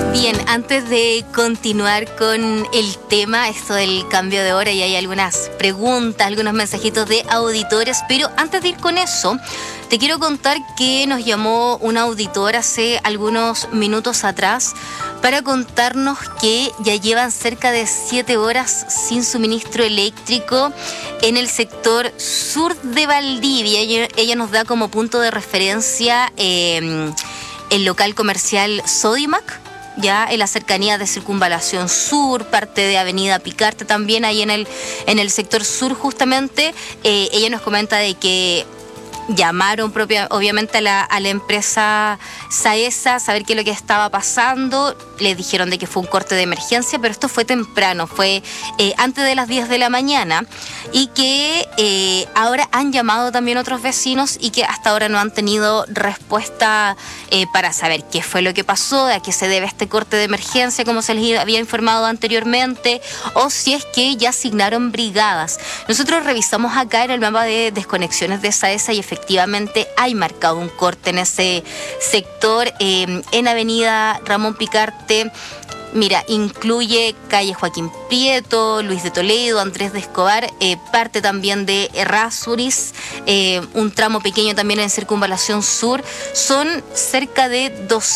Bien, antes de continuar con el tema, esto del cambio de hora, y hay algunas preguntas, algunos mensajitos de auditores, pero antes de ir con eso, te quiero contar que nos llamó un auditor hace algunos minutos atrás para contarnos que ya llevan cerca de 7 horas sin suministro eléctrico en el sector sur de Valdivia. Ella nos da como punto de referencia el local comercial Sodimac, ya en la cercanía de Circunvalación Sur, parte de Avenida Picarte también, ahí en el sector sur justamente. Ella nos comenta de que llamaron obviamente a la empresa SAESA a saber qué es lo que estaba pasando. Les dijeron de que fue un corte de emergencia, pero esto fue temprano, fue antes de las 10 de la mañana, y que ahora han llamado también otros vecinos y que hasta ahora no han tenido respuesta para saber qué fue lo que pasó, a qué se debe este corte de emergencia, como se les había informado anteriormente, o si es que ya asignaron brigadas. Nosotros revisamos acá en el mapa de desconexiones de SAESA y efectivamente hay marcado un corte en ese sector, en Avenida Ramón Picarte. Mira, incluye calle Joaquín Prieto, Luis de Toledo, Andrés de Escobar, parte también de Errázuriz, un tramo pequeño también en Circunvalación Sur. Son cerca de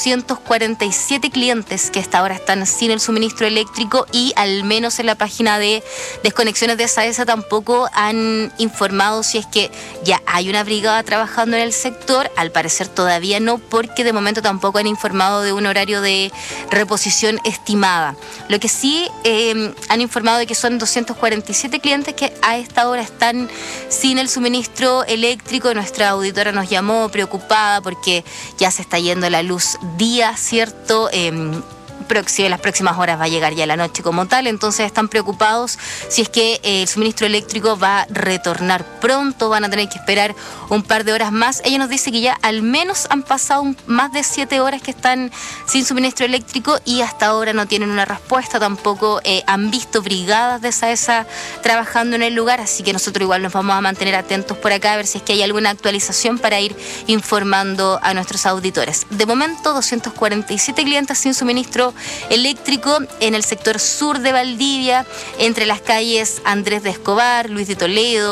247 clientes que hasta ahora están sin el suministro eléctrico, y al menos en la página de desconexiones de SAESA tampoco han informado si es que ya hay una brigada trabajando en el sector. Al parecer todavía no, porque de momento tampoco han informado de un horario de reposición estimada. Lo que sí han informado de que son 247 clientes que a esta hora están sin el suministro eléctrico. Nuestra auditora nos llamó preocupada porque ya se está yendo la luz día, ¿cierto? En las próximas horas va a llegar ya la noche como tal, entonces están preocupados si es que el suministro eléctrico va a retornar pronto, van a tener que esperar un par de horas más. Ella nos dice que ya al menos han pasado más de 7 horas que están sin suministro eléctrico y hasta ahora no tienen una respuesta, tampoco han visto brigadas de SAESA trabajando en el lugar, así que nosotros igual nos vamos a mantener atentos por acá a ver si es que hay alguna actualización para ir informando a nuestros auditores. De momento, 247 clientes sin suministro eléctrico en el sector sur de Valdivia, entre las calles Andrés de Escobar, Luis de Toledo,